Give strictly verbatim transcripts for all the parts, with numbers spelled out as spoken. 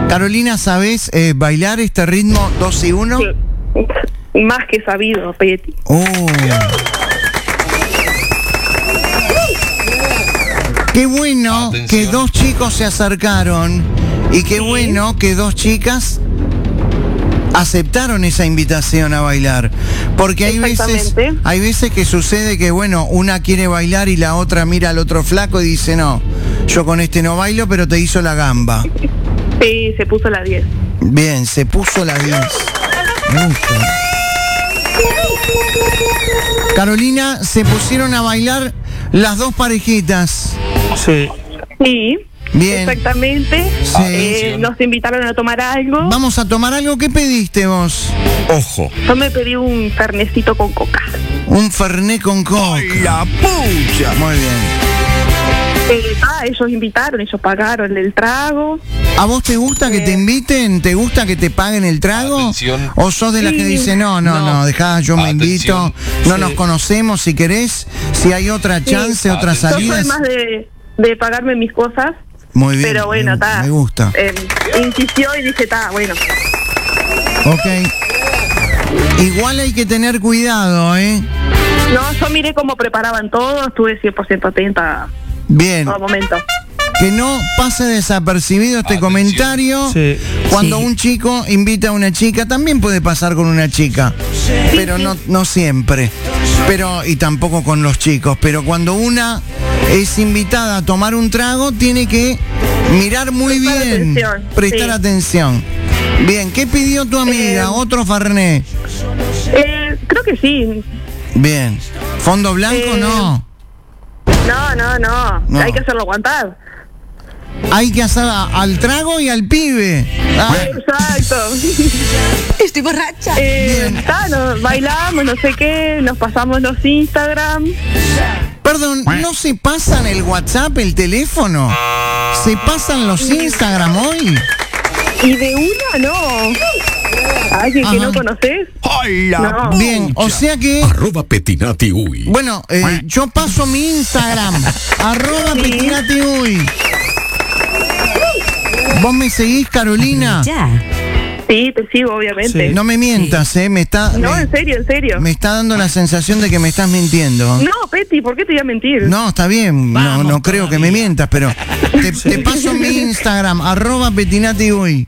Carolina, ¿sabés eh, bailar este ritmo dos y uno? Sí. Más que sabido, Peti. Oh. Qué bueno Atención. Que dos chicos se acercaron y qué sí. bueno que dos chicas aceptaron esa invitación a bailar, porque hay veces hay veces que sucede que bueno, una quiere bailar y la otra mira al otro flaco y dice no, yo con este no bailo, pero te hizo la gamba. Sí, se puso la diez. Bien, se puso la diez. Me gusta. Carolina, se pusieron a bailar las dos parejitas. Sí. Sí. Bien. Exactamente. Sí. Eh, nos invitaron a tomar algo. Vamos a tomar algo. ¿Qué pediste vos? Ojo. Yo me pedí un fernecito con coca. Un fernet con coca. ¡Ay, la pucha! Muy bien. Eh, ah, ellos invitaron, ellos pagaron el trago. ¿A vos te gusta eh. que te inviten? ¿Te gusta que te paguen el trago? Atención. ¿O sos de las sí. que dice no, no, no, no dejá, yo me Atención. invito, no sí. nos conocemos si querés, si hay otra chance, sí. otra salida? Yo soy más de, de pagarme mis cosas. Muy bien. Pero bueno, está. Me, me gusta. Eh, insistió y dije, está, bueno. Ok. Igual hay que tener cuidado, ¿eh? No, yo miré cómo preparaban todo, estuve cien por ciento atenta. Bien. Todo momento. Que no pase desapercibido este Atención. comentario. Sí. Cuando sí. un chico invita a una chica, también puede pasar con una chica, sí, pero sí. no no siempre. Pero y tampoco con los chicos. Pero cuando una es invitada a tomar un trago, tiene que mirar muy prestar bien, atención. prestar Sí. atención. Bien, ¿qué pidió tu amiga? Eh, ¿Otro fernet? Eh, creo que sí. Bien. ¿Fondo blanco? Eh, no. No, no, no, no. Hay que hacerlo aguantar. Hay que hacer a, al trago y al pibe. Ah. Exacto. Estoy borracha. Eh, está, nos bailamos, no sé qué, nos pasamos los Instagram. Perdón, ¿no se pasan el WhatsApp, el teléfono? ¿Se pasan los Instagram hoy? Y de una no. ¿Alguien que no conoces? ¡Hola! No. Bien, o sea que... Arroba Petinati Uy. Bueno, eh, yo paso mi Instagram. Arroba Sí. Petinati Uy. ¿Vos me seguís, Carolina? Ya. Sí, te sigo, obviamente. Sí. No me mientas, ¿eh? Me está, No, me, en serio, en serio. me está dando la sensación de que me estás mintiendo. No, Peti, ¿por qué te voy a mentir? No, está bien, Vamos, no, no creo que me mientas, pero te, Sí. te paso mi Instagram, arroba Petinati Uy.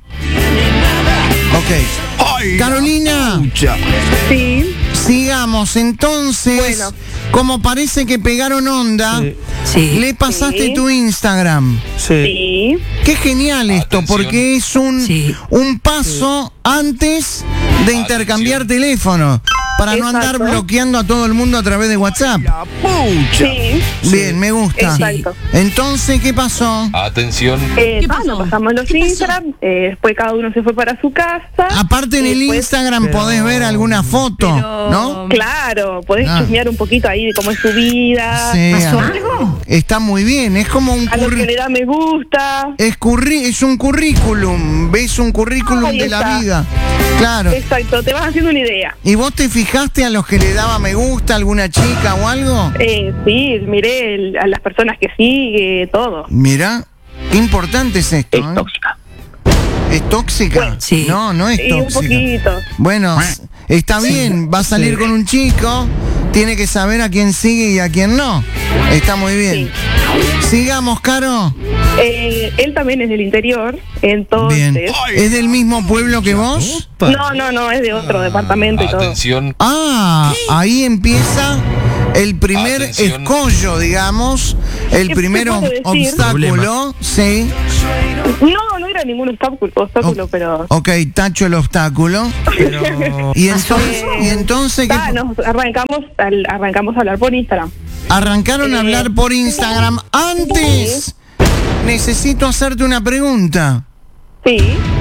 Ok. ¡Ay, Carolina, pucha! Sí. sigamos entonces. Bueno. Como parece que pegaron onda, Sí. Sí. le pasaste Sí. tu Instagram. Sí. Sí. Qué genial esto, Atención. porque es un, Sí. un paso antes de intercambiar teléfono, para no andar Exacto. bloqueando a todo el mundo a través de WhatsApp. ¡La pucha! Sí. Bien, me gusta. Exacto. Entonces, ¿qué pasó? Atención. Eh, ¿Qué ah, pasó? nos pasamos los ¿Qué pasó? Instagram, eh, después cada uno se fue para su casa. Aparte en y el después- Instagram Pero- podés ver alguna foto, Pero- ¿no? Claro, podés Ah. chusmear un poquito ahí de cómo es su vida, Sí, ¿Pasó ah, algo? está muy bien, es como un a lo que curri- le da me gusta. es, curri- es un currículum, ves un currículum Ahí de la está. vida. Claro. Exacto, te vas haciendo una idea. ¿Y vos te fijaste a los que le daba me gusta, alguna chica o algo? Eh, sí, miré el- a las personas que sigue, todo. Mirá, qué importante es esto. Es ¿eh? tóxica. ¿Es tóxica? Bueno, sí. No, no es Sí, un tóxica. poquito. Bueno, está bien, va a salir Sí. con un chico, tiene que saber a quién sigue y a quién no. Está muy bien. Sigamos, Caro. Eh, él también es del interior, entonces... Bien. ¿Es del mismo pueblo que vos? No, no, no, es de otro departamento y todo. Atención. Ah, ahí empieza el primer Atención. escollo, digamos, el ¿Qué primer se puede decir? obstáculo, sí. No, no era ningún obstáculo, obstáculo Oh, pero... Ok, tacho el obstáculo. Pero... Y entonces, y entonces ¿qué Ah, po- nos arrancamos, al- arrancamos a hablar por Instagram. arrancaron a Eh, hablar por Instagram. Antes, necesito hacerte una pregunta. Sí,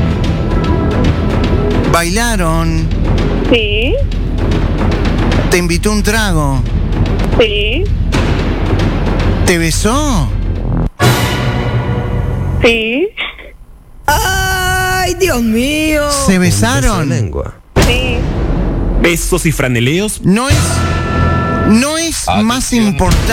¿Bailaron? sí, ¿Te invitó un trago? sí, ¿Te besó? sí, ¡Ay, Dios mío! ¿Se besaron? lengua. sí. Besos y franeleos. No es, no es más Atención.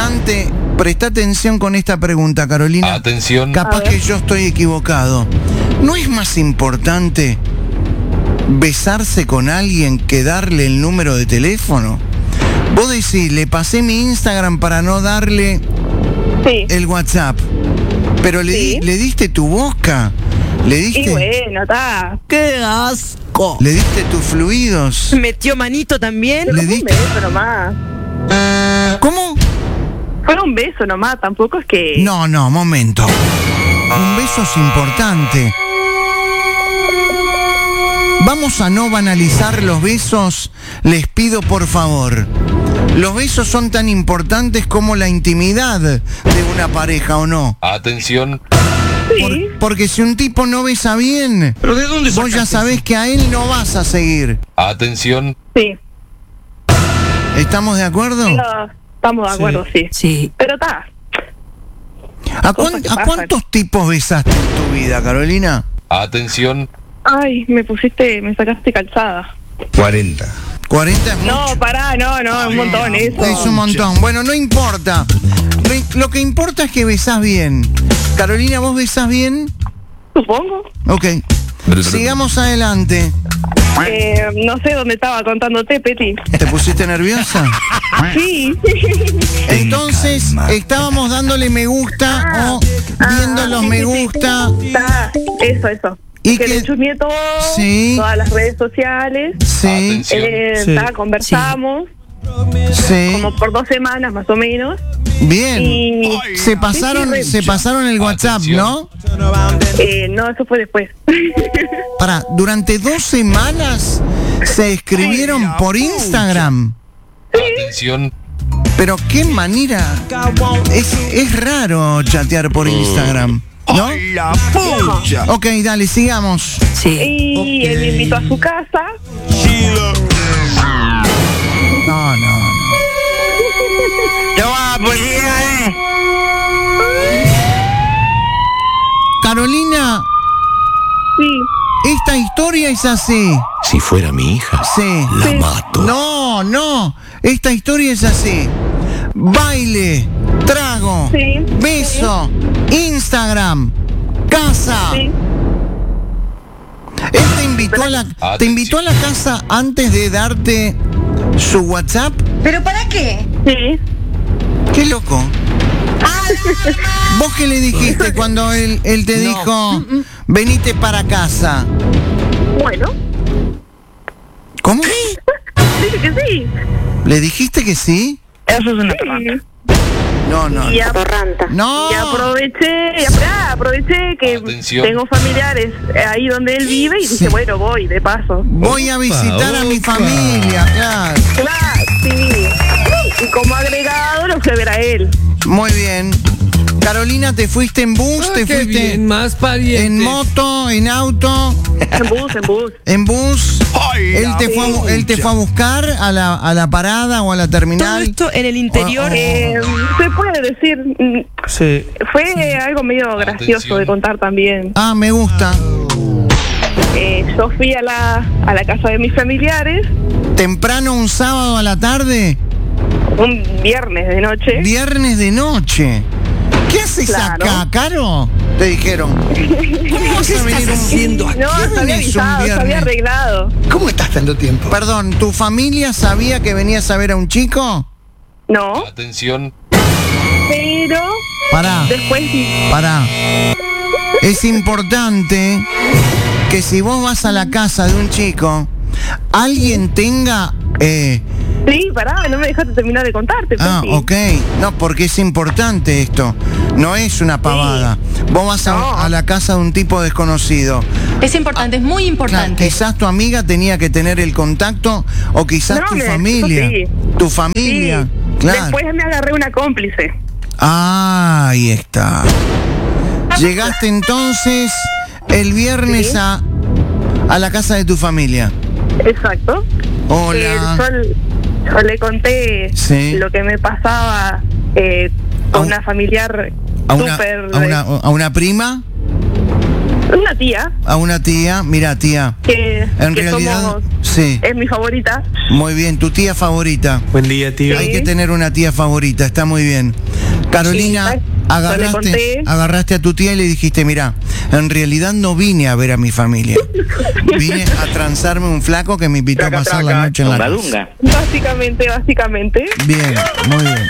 importante. Presta atención con esta pregunta, Carolina. Atención. Capaz A ver. que yo estoy equivocado. ¿No es más importante besarse con alguien que darle el número de teléfono? Vos decís, le pasé mi Instagram para no darle Sí. el WhatsApp, pero le, Sí. di- le diste tu boca, le diste, Y bueno, está. ¡Qué asco! le diste tus fluidos. Metió manito también. Le Fue un diste. beso nomás. ¿Cómo? Fue un beso nomás, tampoco es que... No, no, momento. Un beso es importante. Vamos a no banalizar los besos, les pido por favor. Los besos son tan importantes como la intimidad de una pareja, ¿o no? Atención. Sí. Por- porque si un tipo no besa bien, ¿Pero de dónde vos ya sabés que a él no vas a seguir. Atención. Sí. ¿Estamos de acuerdo? No, estamos de acuerdo, sí. Sí. Pero está. ¿A, Cosas cuán- que a pasan. cuántos tipos besaste en tu vida, Carolina? Atención. Ay, me pusiste, me sacaste calzada. cuarenta. ¿cuarenta es mucho? No, pará, no, no, es un montón eso. Es un montón. Bueno, no importa. Lo, in- lo que importa es que besás bien. Carolina, ¿vos besás bien? Supongo. Ok. Sigamos adelante. Eh, no sé dónde estaba contándote, Peti. ¿Te pusiste nerviosa? Sí. Entonces, estábamos dándole me gusta o viendo los me gusta. Está, eso, eso. ¿Y que qué? le chusmeé todo, Sí. todas las redes sociales. Sí, Atención. Eh, Sí. está, conversamos sí. como por dos semanas más o menos. Bien. Y Se pasaron, Sí, sí, se pasaron el WhatsApp, ¿no? eh, no, eso fue después. Para, durante dos semanas se escribieron por Instagram. Atención. Pero qué manera. Es, es raro chatear por Instagram, ¿no? ¡La pucha! Ok, dale, sigamos. Sí. Y él me invitó a su casa. No, no, no. Carolina, Sí. esta historia es así. Si fuera mi hija, Sí. la Sí. mato. No, no. Esta historia es así. Baile, trago, Sí. beso, Instagram, casa. Sí. Él te invitó a la, te invitó a la casa antes de darte su WhatsApp. ¿Pero para qué? Sí. Qué loco. ¿Vos qué le dijiste cuando él, él te dijo, venite para casa? Bueno, ¿Cómo? dije que sí. ¿Le dijiste que sí? Eso es una sí. No, no. Y, a- No. y aproveché, y apre- ah, aproveché que Atención. tengo familiares ahí donde él vive y dije, Sí. bueno, voy, de paso. Voy a visitar a mi opa. familia, claro. Claro, sí. Y como agregado lo fui a ver a él. Muy bien. Carolina, ¿te fuiste en bus? ¿Te qué fuiste bien, más parientes. en moto, en auto, En bus, en bus. en bus? ¡Ay, ¿Él la te, fue a, bu- él te pucha! fue a buscar a la, a la parada o a la Todo terminal? esto en el interior. Oh, oh. Eh, se puede decir, mm, Sí. fue algo medio gracioso Atención. de contar también. Ah, me gusta. Eh, yo fui a la, a la casa de mis familiares Temprano un sábado a la tarde, un viernes de noche. viernes de noche. ¿Qué haces Claro. acá, Caro? Te dijeron. ¿Cómo vas a venir un haciendo No, ¿Qué se había venís un avisado, se viernes? había arreglado. ¿Cómo estás tanto tiempo? Perdón, ¿tu familia sabía que venías a ver a un chico? No, Atención. pero Pará, después pará. Es importante que si vos vas a la casa de un chico, alguien tenga... eh, sí, pará, no me dejaste terminar de contarte. ah, Peti. ok. No, porque es importante esto. No es una pavada. Vos vas a, No. a la casa de un tipo desconocido. Es importante, es muy Claro, importante. quizás tu amiga tenía que tener el contacto o quizás No, tu me- familia. sí. Tu Sí, familia. Claro. después me agarré una cómplice. Ah, ahí está. Llegaste entonces el viernes Sí. a, a la casa de tu familia. Exacto. Hola. Eh, yo, yo le conté Sí. lo que me pasaba eh, A con un- una familiar A una, súper... a, una, a una prima, una tía a una tía. Mira, tía. que, En que realidad, somos... sí. Es mi favorita. Muy bien, tu tía favorita. Buen día, tío. Sí. Hay que tener una tía favorita, está muy bien. Carolina, Sí, yo le agarraste, conté. agarraste a tu tía y le dijiste, mira, en realidad no vine a ver a mi familia. Vine a transarme un flaco que me invitó a pasar la noche en la casa. Básicamente, básicamente. Bien, muy bien.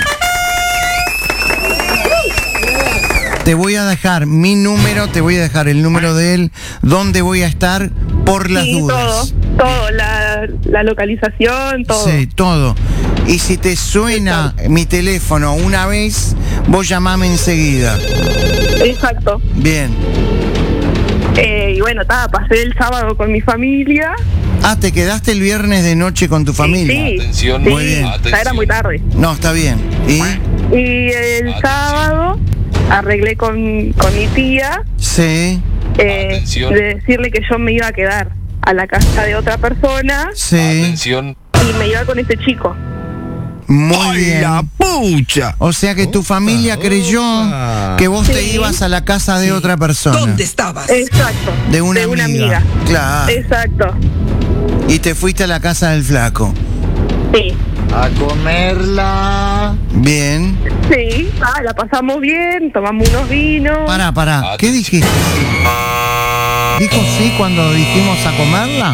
Te voy a dejar mi número, te voy a dejar el número de él, dónde voy a estar por las Sí, dudas. todo, todo, la, la localización, todo. Sí, todo. Y si te suena mi teléfono una vez, vos llamame enseguida. Exacto. Bien. Eh, y bueno, ta, pasé el sábado con mi familia. Ah, ¿te quedaste el viernes de noche con tu familia? Sí, Atención, sí, muy bien. ya era muy tarde. No, está bien. ¿Y? Y el Atención. sábado arreglé con, con mi tía Sí, eh, Atención. de decirle que yo me iba a quedar a la casa de otra persona sí. Atención, y me iba con ese chico. Muy bien. la pucha! O sea que tu familia creyó que vos te Sí. ibas a la casa de otra persona. ¿Dónde estabas? Exacto. De una amiga. Claro. Exacto. Y te fuiste a la casa del flaco. Sí. A comerla. Bien. Sí, ah, la pasamos bien, tomamos unos vinos. Pará, pará. ¿Qué Atención. dijiste? ¿Dijo sí cuando dijimos a comerla?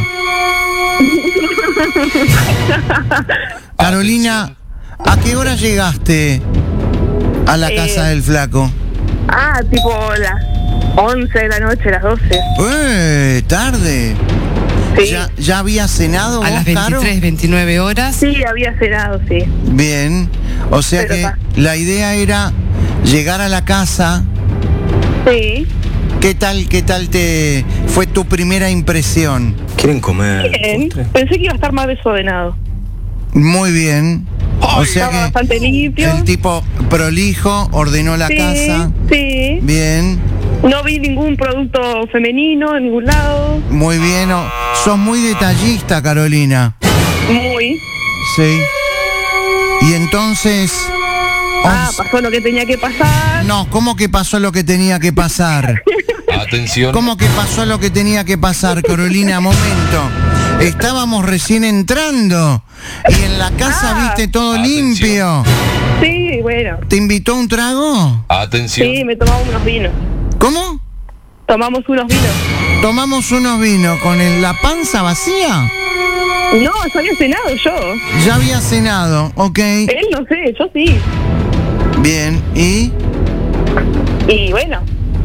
Carolina, ¿a qué hora llegaste a la Eh, casa del flaco? Ah, tipo las once de la noche, las doce. ¡Eh! Tarde. Sí. ¿Ya, ya había cenado A vos, las Caro? veintitrés, veintinueve horas. Sí, había cenado, sí. Bien. O sea Pero que ta. la idea era llegar a la casa. Sí. ¿Qué tal, qué tal te fue tu primera impresión? ¿Quieren comer? Bien. Pensé que iba a estar más desordenado. Muy bien. O sea Estaba que bastante limpio. el tipo prolijo ordenó la sí, casa. Sí. Bien, No vi ningún producto femenino en ningún lado. muy bien. O- sos muy detallista, Carolina. Muy. Sí. Y entonces... Ah, once- pasó lo que tenía que pasar. No, ¿cómo que pasó lo que tenía que pasar? atención, ¿Cómo que pasó lo que tenía que pasar, Carolina? Momento. Estábamos recién entrando y en la casa Ah. viste todo Atención. limpio. Sí, bueno. ¿Te invitó a un trago? atención, Sí, me tomamos unos vinos. ¿Cómo? Tomamos unos vinos. Tomamos unos vinos con el- la panza vacía. No, yo había cenado yo. Ya había cenado, ok. Él no sé, yo sí. Bien, ¿y? Y bueno.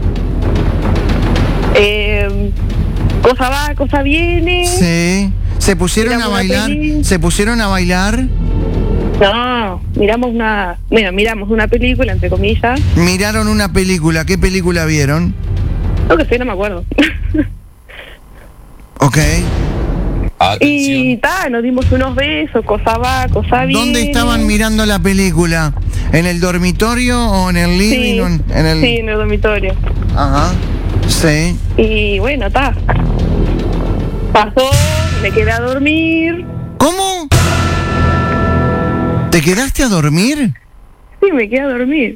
Eh, cosa va, cosa viene. Sí. ¿Se pusieron Miramos a una bailar? peli. ¿Se pusieron a bailar? No, miramos una, bueno, miramos una película, entre comillas. ¿Miraron una película? ¿Qué película vieron? Lo que sé, no me acuerdo. Ok. y atención, ta, nos dimos unos besos, cosa va, cosa viene. ¿Dónde estaban mirando la película? ¿En el dormitorio o en el living? Sí, o en, en el... sí, en el dormitorio. Ajá. Sí. Y bueno, ta. Pasó, me quedé a dormir. ¿Cómo? ¿Te quedaste a dormir? Sí, me quedé a dormir.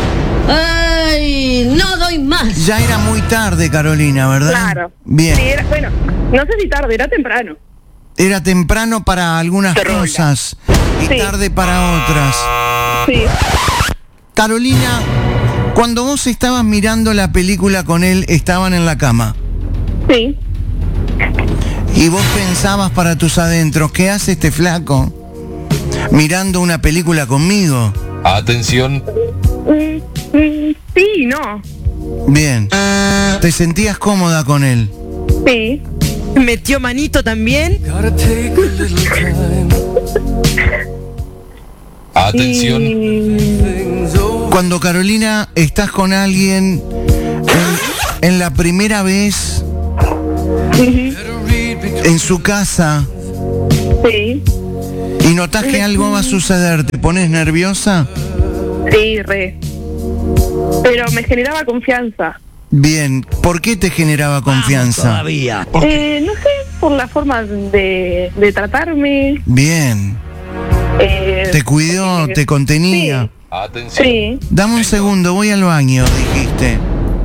¡Ay! No doy más. Ya era muy tarde, Carolina, ¿verdad? Claro. Bien. Sí, era, bueno, no sé si tarde, era temprano. Era temprano para algunas cosas y Sí. tarde para otras. Sí. Carolina, cuando vos estabas mirando la película con él, estaban en la cama. Sí. Y vos pensabas para tus adentros, ¿qué hace este flaco mirando una película conmigo? atención, Mm, mm, sí, no. Bien. ¿Te sentías cómoda con él? Sí. ¿Metió manito también? atención, Y... Cuando, Carolina, estás con alguien en, en la primera vez en su casa Sí. y notás que algo va a suceder, ¿te pones nerviosa? Sí, re. Pero me generaba confianza. Bien. ¿Por qué te generaba confianza? Eh, no sé, por la forma de, de tratarme. Bien. Eh, Te cuidó, eh, te contenía. atención, Sí, Dame un segundo, voy al baño, dijiste.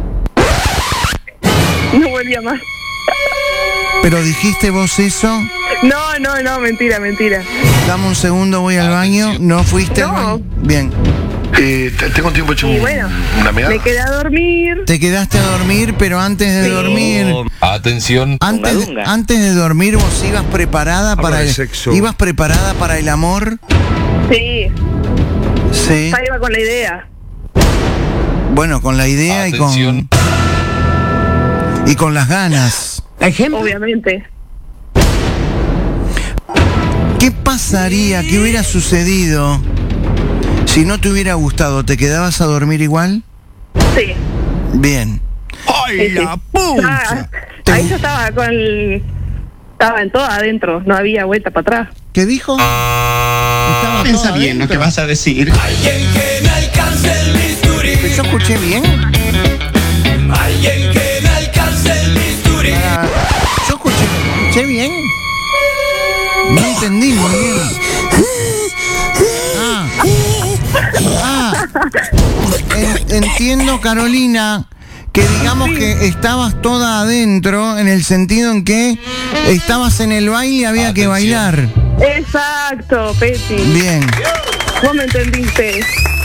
no volvía más. ¿Pero dijiste vos eso? No, no, no, mentira, mentira. Dame un segundo, voy al baño. ¿No fuiste al No. baño? Bien. Eh, te- tengo tiempo hecho Y un- bueno, una mirada. me quedé a dormir. Te quedaste a dormir, pero antes de Sí. dormir, Atención. antes, Dunga, de- dunga. antes de dormir vos ibas preparada Habla para de el sexo. ibas preparada para el amor. Sí, Sí. ya iba con la idea. Bueno, con la idea y Atención. con y con las ganas. Obviamente. ¿Qué pasaría? ¿Qué hubiera sucedido si no te hubiera gustado? ¿Te quedabas a dormir igual? Sí. Bien. ¡Ay, Sí, la sí. pucha! Ah, ahí yo estaba con el... Estaba en todo adentro, no había vuelta para atrás. ¿Qué dijo? Estaba Piensa todo bien lo que adentro. vas a decir. Alguien que me alcance el bisturí. ¿Yo escuché bien? Alguien que me alcance el bisturí. Ah, ¿Yo escuché, escuché bien? No entendí muy bien. Ah, ah. En- entiendo, Carolina, que digamos que estabas toda adentro en el sentido en que estabas en el baile y había que Atención. bailar. Exacto, Peti. Bien. Vos me entendiste.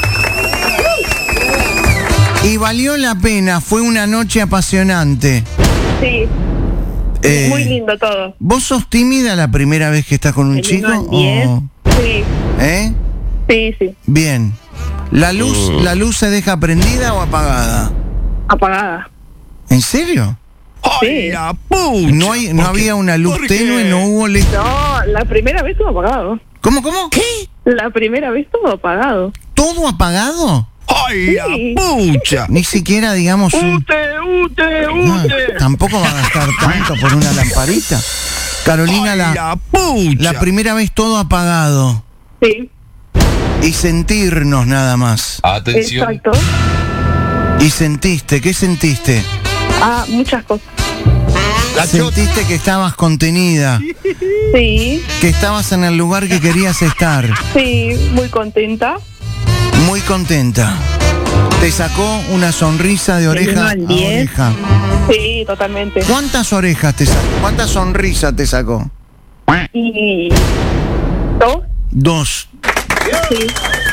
Y valió la pena, fue una noche apasionante. Sí, Eh, muy lindo todo. ¿Vos sos tímida la primera vez que estás con un El chico? uno al diez. o- Sí, ¿Eh? sí, sí. Bien. ¿La luz, ¿La luz se deja prendida o apagada? Apagada. ¿En serio? ¡Ay, la pucha! No, hay, no ¿Por qué? había una luz ¿Por qué? tenue, no hubo... le- No, la primera vez estuvo apagado. ¿Cómo, cómo? ¿Qué? La primera vez estuvo apagado. ¿Todo apagado? ¡Ay, Sí. la pucha! Ni siquiera, digamos... un- ¡Ute, ute, No, ute! tampoco va a gastar tanto por una lamparita. Carolina, ¡Ay, la, la pucha! la primera vez todo apagado. Sí, Y sentirnos nada más. Atención. exacto. Y sentiste, ¿qué sentiste? Ah, muchas cosas. La chota. Sentiste que estabas contenida, Sí, que estabas en el lugar que querías estar. sí, muy contenta. Muy contenta. Te sacó una sonrisa de oreja uno a al diez. oreja. Sí, totalmente. ¿Cuántas orejas te sacó? ¿Cuántas sonrisas te sacó? Y... ¿Dos? Dos. Sí.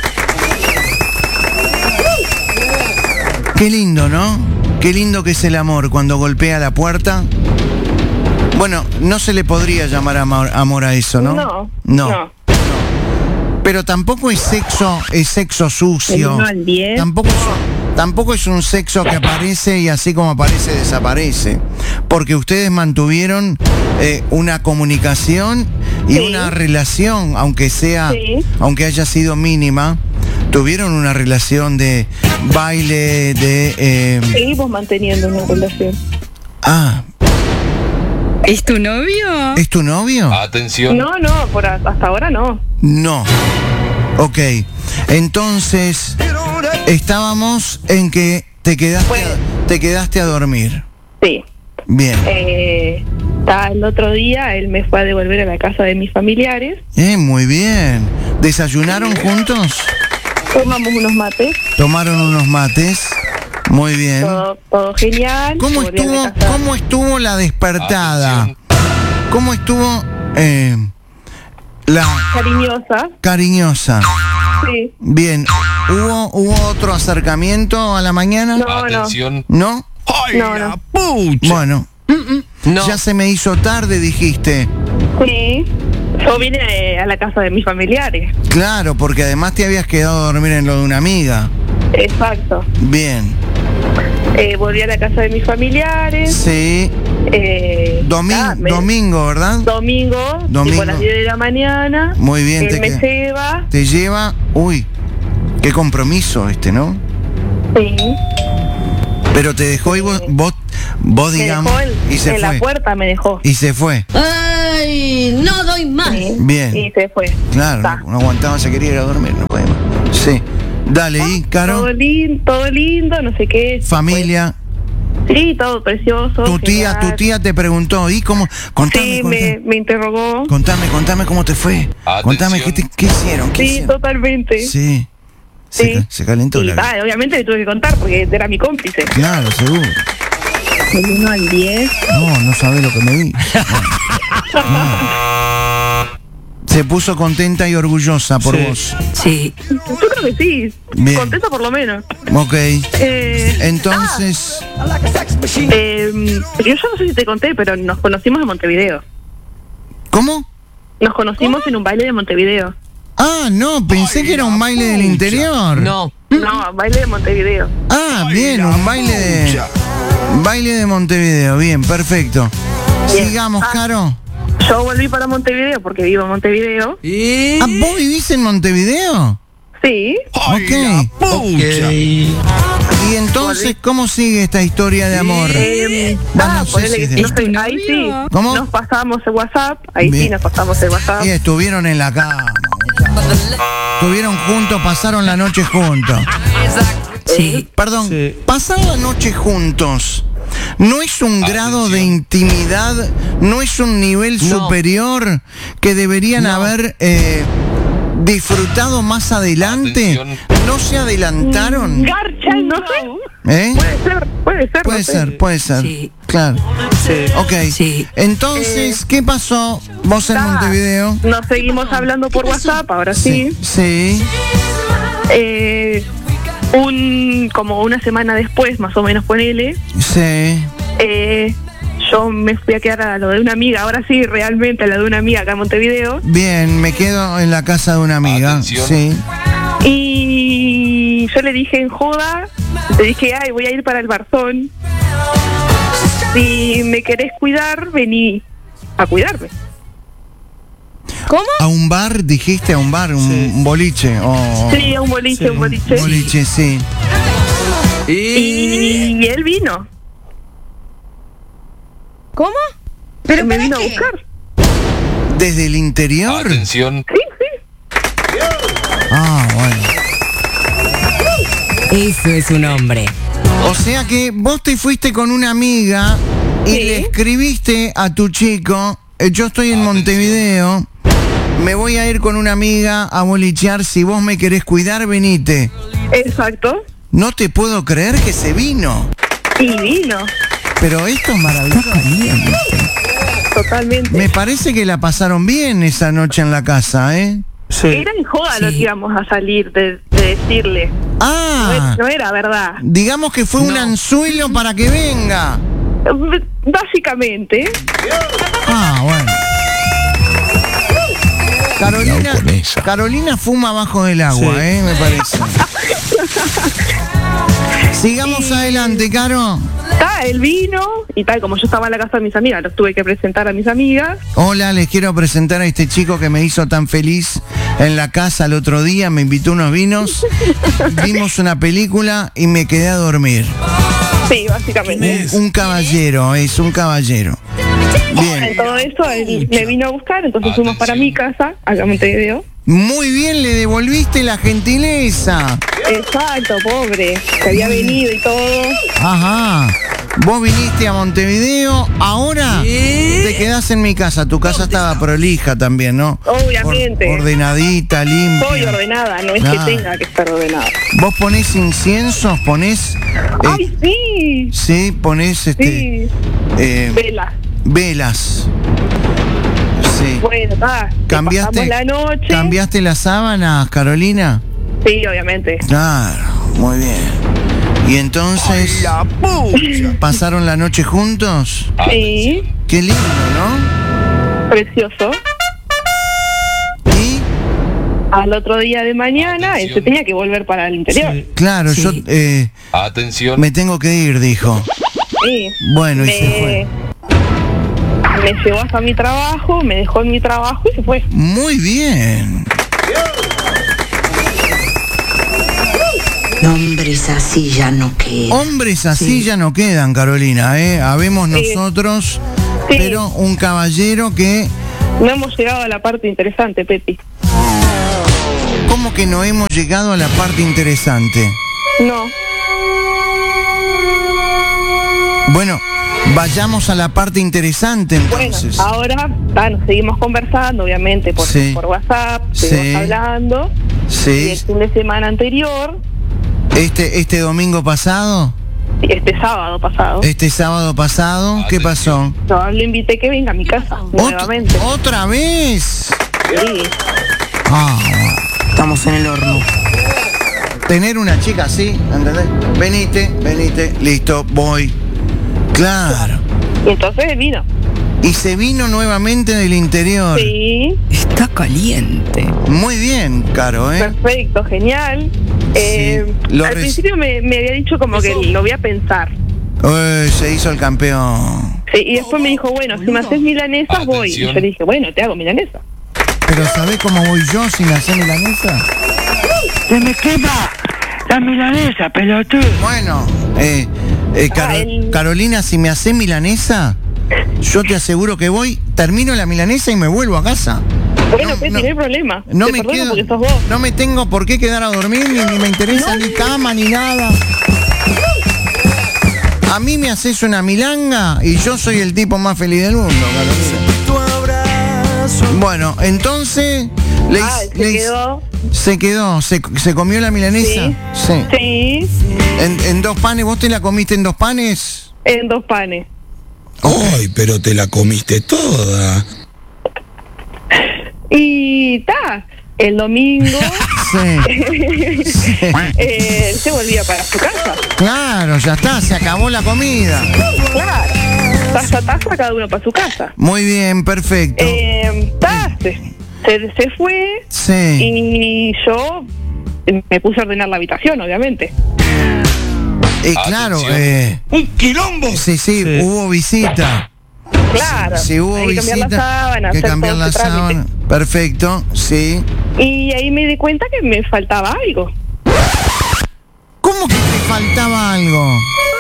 Qué lindo, ¿no? Qué lindo que es el amor cuando golpea la puerta. Bueno, no se le podría llamar amor, amor a eso, ¿no? No, No. no. Pero tampoco es sexo, es sexo sucio. Del uno al diez. Tampoco es, tampoco es un sexo que aparece y así como aparece desaparece. Porque ustedes mantuvieron eh, una comunicación y Sí. una relación, aunque sea, Sí. aunque haya sido mínima, tuvieron una relación de baile, de eh, Seguimos manteniendo una relación. ah, ¿Es tu novio? ¿es tu novio? Atención. No, no, por a- hasta ahora no. No. Ok. Entonces, estábamos en que te quedaste, Bueno. a, te quedaste a dormir. Sí. Bien. Eh, está el otro día, él me fue a devolver a la casa de mis familiares. Eh, muy bien. ¿Desayunaron juntos? Tomamos unos mates. ¿Tomaron unos mates? Muy bien. Todo, todo genial. ¿Cómo volví a la estuvo, casa. cómo estuvo la despertada? Atención. ¿Cómo estuvo eh, la Cariñosa. cariñosa? Sí. Bien. ¿Hubo, ¿Hubo otro acercamiento a la mañana? No, no. Atención. ¿No? ¡Ay, No, la no. pucha! Bueno. Ya se me hizo tarde, dijiste. Sí. Yo vine eh, a la casa de mis familiares. Claro, porque además te habías quedado a dormir en lo de una amiga. Exacto. Bien. Eh, volví a la casa de mis familiares. Sí. Eh, Domi- ah, me- domingo, ¿verdad? Domingo, Domingo. tipo a las diez de la mañana. Muy bien. Él Te, me que- lleva. te lleva... Uy, qué compromiso este, ¿no? Sí. Pero te dejó y vos, vos, vos Me digamos, dejó en, y se en la fue. puerta, me dejó. Y se fue. ¡Ay! No doy más. Sí. Bien. Y se fue. Claro, Ta. no, no aguantaba, se quería ir a dormir, no podía más. Sí. Dale, ¿y, Caro? Todo, lin- todo lindo, no sé qué. Familia. Pues, sí, todo precioso. Tu tía, tu genial. tía te preguntó, ¿y cómo? Contame, Sí, contame. me, me interrogó. Contame, contame cómo te fue. Atención. Contame qué, te- qué hicieron, qué Sí, hicieron. totalmente. Sí. Se, Sí. ca- se calentó Y la ta, obviamente le tuve que contar porque era mi cómplice. Claro, seguro. Del uno al diez. No, no sabés lo que me vi. No. Se puso contenta y orgullosa por Sí. vos. Sí. Yo creo que sí. Bien. Contenta por lo menos. Ok. Eh, Entonces, eh, yo ya no sé si te conté, pero nos conocimos en Montevideo. ¿cómo? Nos conocimos en un baile de Montevideo. Ah, no, pensé que era un baile del interior. No. No, baile de Montevideo. Ah, bien, un baile de... Baile de Montevideo, bien, perfecto. Bien. Sigamos, Ah. Caro. Yo volví para Montevideo porque vivo en Montevideo. Y... Ah, ¿vos vivís en Montevideo? Sí. Ok. Pucha. Y entonces, ¿cómo sigue esta historia de amor? Eh, Bueno, ah, no sé ponele si que de- sí, ¿Es tu no sé, ahí sí. novio? ¿Cómo? Nos pasamos el WhatsApp. Ahí Bien. sí, nos pasamos el WhatsApp. Y estuvieron en la cama. Estuvieron juntos, pasaron la noche juntos. Sí. Perdón, Sí. pasar la noche juntos no es un grado de intimidad, no es un nivel No. superior que deberían No. haber eh, disfrutado más adelante. Atención. ¿No se adelantaron? Garcha, no sé. ¿Eh? Puede ser, puede ser. Puede no sé. ser, puede ser. Sí. Claro. Sí. Ok. Sí. Entonces, ¿qué pasó vos en Ah, Montevideo? Nos seguimos hablando por WhatsApp, ahora sí. Sí. Eh, un como una semana después, más o menos, ponele, Sí. eh, yo me fui a quedar a lo de una amiga, ahora sí, realmente a lo de una amiga acá en Montevideo. Bien, me quedo en la casa de una amiga. Atención. Sí. Y yo le dije en joda, le dije, ay, voy a ir para el Barzón. Si me querés cuidar, vení a cuidarme. ¿Cómo? A un bar, dijiste a un bar, un, Sí. un boliche. O Sí, a un boliche, Sí. un boliche. boliche, sí. Y... Y él vino, ¿Cómo? ¿Pero me para vino a qué? buscar. ¿Desde el interior? Atención. Sí, sí. Ah, bueno. Eso es un hombre. O sea que vos te fuiste con una amiga y Sí. le escribiste a tu chico, eh, yo estoy en Montevideo, me voy a ir con una amiga a bolichear, si vos me querés cuidar, venite. Exacto. No te puedo creer que se vino. Y vino, Pero esto es maravilloso. totalmente. Me parece que la pasaron bien esa noche en la casa, ¿eh? Sí. Era en joda lo que Sí. íbamos a salir de, de decirle. No, Ah, era- no era verdad. digamos que fue un anzuelo para que venga. Básicamente. Ah, bueno. Carolina, con esa. Carolina fuma abajo del agua, Sí. ¿eh? Me parece. Sigamos adelante, Caro. Está, él vino y tal, como yo estaba en la casa de mis amigas, los tuve que presentar a mis amigas. Hola, les quiero presentar a este chico que me hizo tan feliz en la casa el otro día. Me invitó unos vinos, vimos una película y me quedé a dormir. Sí, básicamente. Un, un caballero, es un caballero. En Bien, todo eso, él me vino a buscar, entonces fuimos para mi casa, acá en Montevideo. muy bien, le devolviste la gentileza. Exacto, pobre, que había venido y todo. Ajá. Vos viniste a Montevideo, ahora te quedás en mi casa. Tu casa estaba prolija también, ¿no? Obviamente. Or- ordenadita, Soy limpia. ordenada, no es Ah. que tenga que estar ordenada. Vos ponés inciensos, ponés... eh, ¡Ay, sí! sí, ponés este, Sí, eh, vela. velas. Sí. Bueno, está. ¿Cambiaste, Pasamos la noche. ¿Cambiaste las sábanas, Carolina? Sí, obviamente. Claro, muy bien. Y entonces, La pucha. ¿pasaron la noche juntos? Sí, Qué lindo, ¿no? precioso. Y, Al otro día de mañana, él se Atención. tenía que volver para el interior. Sí. claro, Sí. yo eh, Atención. me tengo que ir, dijo. Sí. Bueno, y me, se fue. me llevó hasta mi trabajo, me dejó en mi trabajo y se fue. Muy bien. Hombres así ya no quedan. Hombres así Sí. ya no quedan, Carolina, ¿eh? Habemos Sí. nosotros, Sí. pero un caballero que... No hemos llegado a la parte interesante, Pepi. ¿Cómo que no hemos llegado a la parte interesante? No. Bueno, vayamos a la parte interesante Bueno, entonces. ahora ta, nos seguimos conversando, obviamente, por, Sí. por WhatsApp, Sí. seguimos hablando. Y Sí, el fin de semana anterior, este, este domingo pasado, este sábado pasado, este sábado pasado, ¿qué pasó? yo le invité que venga a mi casa Ot- nuevamente. ¿Otra vez? Sí. Ah, Estamos en el horno. tener una chica así, ¿entendés? Venite, venite, listo, voy. Claro. Y entonces vino. Y se vino nuevamente del interior. Sí. Está caliente. Muy bien, Caro, ¿eh? Perfecto, genial. Eh, Lo al res- principio me, me había dicho como que lo voy a pensar. Uy, se hizo el campeón. Sí, y después me dijo, bueno, si me haces milanesas voy. Y Atención. yo le dije, bueno, te hago milanesa. Pero ¿sabés cómo voy yo sin hacer milanesa? Se me quema la milanesa, pelotudo. Bueno, eh, eh, Caro- Ah, el- Carolina, si me haces milanesa, yo te aseguro que voy, termino la milanesa y me vuelvo a casa. Bueno, No, Peti, no. no, hay problema. No te me perdono quedo, porque sos vos. no me tengo por qué quedar a dormir, ni, ni me interesa ni cama ni nada. A mí me haces una milanga y yo soy el tipo más feliz del mundo, Carolina. Bueno, entonces le, Ah, hice- se le hice- quedó. se quedó, se, se comió la milanesa. Sí. Sí, En, en dos panes, ¿vos te la comiste en dos panes? en dos panes. Ay, pero te la comiste toda. Y ta, el domingo Sí. Sí. eh, se volvía para su casa. Claro, ya está, se acabó la comida. Claro. Taza a taza, cada uno para su casa. Muy bien, perfecto. Eh, ta, se, se, se fue Sí. y yo me puse a ordenar la habitación, obviamente. Y claro, Atención. eh, ¡Un quilombo! sí, sí, hubo visita. Claro. Si hubo hay que visita, cambiar la sábana, que hacer cambiar todo la ese trámite. sábana. Perfecto, sí. Y ahí me di cuenta que me faltaba algo. ¿Cómo que te faltaba algo?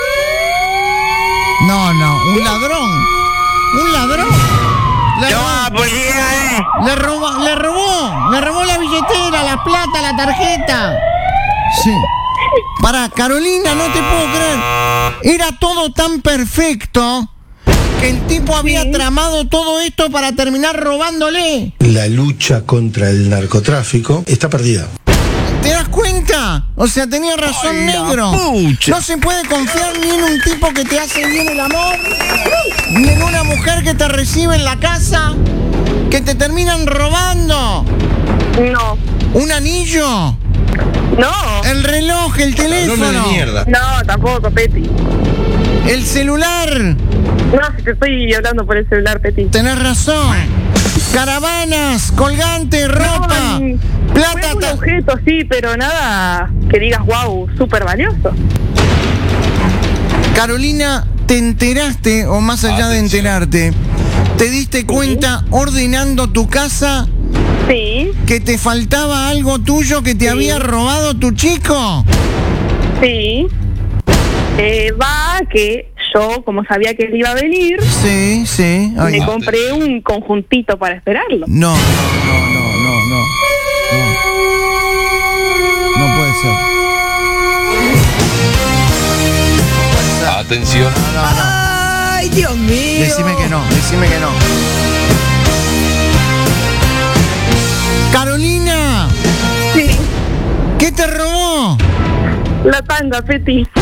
No, no, un ladrón. Un ladrón. Le, robó, policía, eh. le robó, le robó, le robó la billetera, la plata, la tarjeta. Sí. Para Carolina, no te puedo creer. Era todo tan perfecto que el tipo había Sí. tramado todo esto para terminar robándole. La lucha contra el narcotráfico está perdida. ¿Te das cuenta? O sea, tenía razón, Ay, la negro. pucha. No se puede confiar ni en un tipo que te hace bien el amor, ni en una mujer que te recibe en la casa, que te terminan robando. No. Un anillo, No. el reloj, el teléfono, de mierda. No, tampoco, Peti. el celular. No, si te estoy hablando por el celular, Peti. Tenés razón. Caravanas, colgantes, ropa, No, plata. fue un ta- objeto, sí, pero nada que digas, wow, súper valioso. Carolina, ¿te enteraste, o más allá de Atención. enterarte, te diste cuenta ordenando tu casa Sí, que te faltaba algo tuyo que te Sí. había robado tu chico? sí. Eh, va que yo, como sabía que él iba a venir, Sí, sí. Ay, me compré un conjuntito para esperarlo. no, no, no, no, no. No, no puede ser. Atención. No, no. Ay, Dios mío. Decime que no, decime que no. Carolina, Sí, ¿qué te robó? la tanga, Peti.